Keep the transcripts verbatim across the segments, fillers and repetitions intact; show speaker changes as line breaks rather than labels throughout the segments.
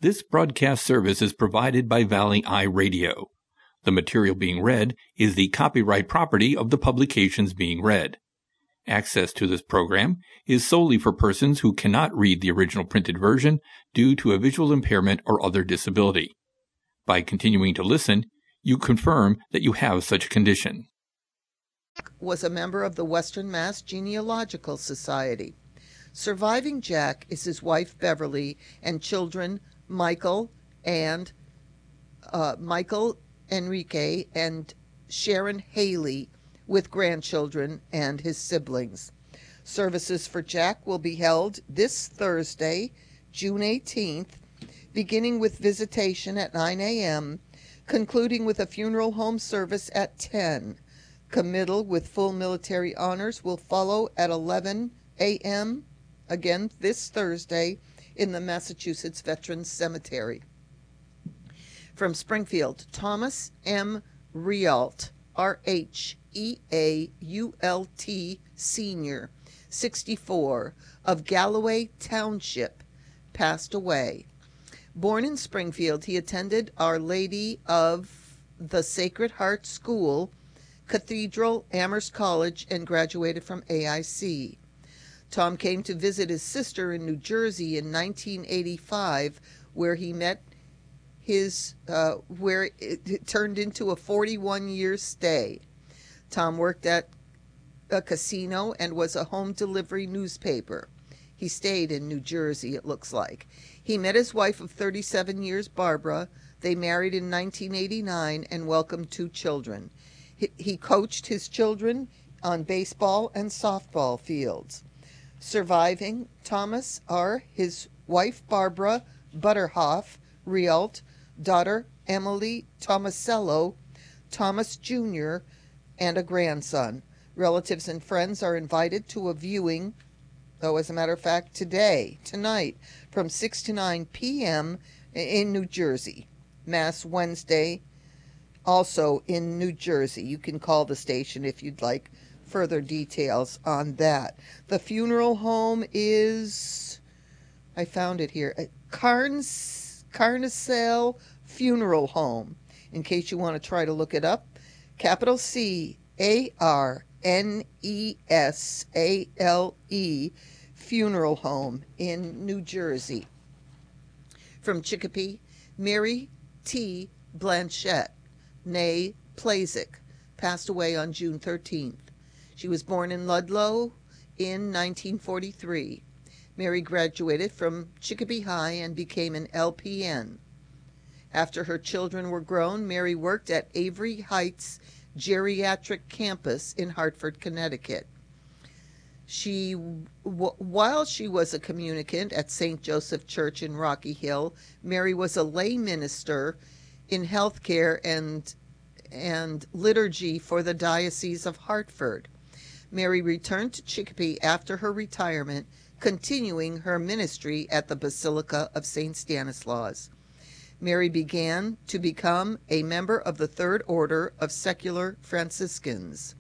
This broadcast service is provided by Valley Eye Radio. The material being read is the copyright property of the publications being read. Access to this program is solely for persons who cannot read the original printed version due to a visual impairment or other disability. By continuing to listen, you confirm that you have such a condition.
Was a member of the Western Mass Genealogical Society. Surviving Jack is his wife Beverly and children Michael and uh, Michael Enrique and Sharon Haley, with grandchildren and his siblings. Services for Jack will be held this Thursday, June eighteenth, beginning with visitation at nine a.m., concluding with a funeral home service at ten. Committal with full military honors will follow at eleven a.m., again this Thursday, in the Massachusetts Veterans Cemetery. From Springfield, Thomas M. Reault, R H E A U L T, Senior, sixty-four, of Galloway Township, passed away. Born in Springfield, he attended Our Lady of the Sacred Heart School, Cathedral, Amherst College, and graduated from A I C. Tom came to visit his sister in New Jersey in nineteen eighty-five, where he met his, uh, where it, it turned into a forty-one year stay. Tom worked at a casino and was a home delivery newspaper. He stayed in New Jersey, it looks like. He met his wife of thirty-seven years, Barbara. They married in nineteen eighty-nine and welcomed two children. He, he coached his children on baseball and softball fields. Surviving Thomas are his wife Barbara Butterhoff Reault, daughter Emily Tomasello, Thomas Junior, and a grandson. Relatives and friends are invited to a viewing, though as a matter of fact today, tonight, from six to nine p.m. in New Jersey. Mass Wednesday, also in New Jersey. You can call the station if you'd like further details on that. The funeral home is, I found it here, Carnes, Carnesale Funeral Home, in case you want to try to look it up. Capital C A R N E S A L E Funeral Home in New Jersey. From Chicopee, Mary T. Blanchette, née Plazik, passed away on June thirteenth. She was born in Ludlow in nineteen forty-three. Mary graduated from Chicopee High and became an L P N. After her children were grown, Mary worked at Avery Heights Geriatric Campus in Hartford, Connecticut. She, w- while she was a communicant at Saint Joseph Church in Rocky Hill, Mary was a lay minister in healthcare and and liturgy for the Diocese of Hartford. Mary returned to Chicopee after her retirement, continuing her ministry at the Basilica of Saint Stanislaus. Mary began to become a member of the Third Order of Secular Franciscans.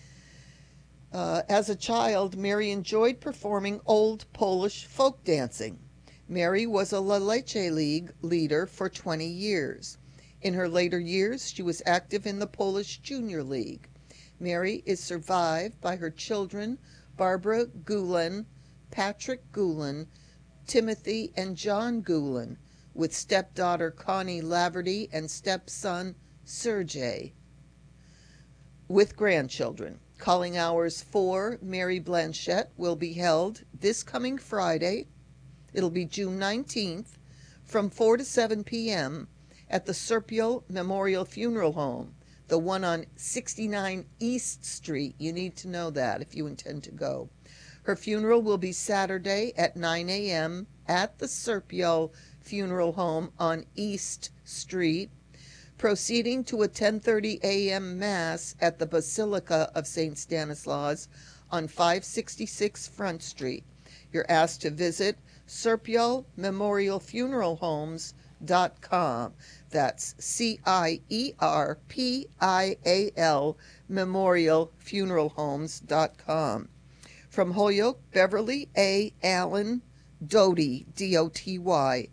Uh, as a child, Mary enjoyed performing old Polish folk dancing. Mary was a La Leche League leader for twenty years. In her later years, she was active in the Polish Junior League. Mary is survived by her children, Barbara Gulen, Patrick Gulen, Timothy and John Gulen, with stepdaughter Connie Laverty and stepson Sergey, with grandchildren. Calling hours for Mary Blanchette will be held this coming Friday. It'll be June nineteenth from four to seven p.m. at the Serpiol Memorial Funeral Home, the one on sixty-nine East Street. You need to know that if you intend to go. Her funeral will be Saturday at nine a.m. at the Serpiol Funeral Home on East Street, proceeding to a ten thirty a.m. Mass at the Basilica of Saint Stanislaus on five sixty-six Front Street. You're asked to visit Serpiol Memorial Funeral Homes dot com. That's C I E R P I A L Memorial Funeral Homes dot com. From Holyoke, Beverly A. Allen Doty, D O T Y,